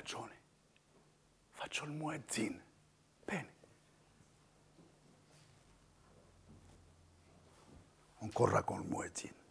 ragione. Faccio il muezzin. Bene. Non corra con il muezzin.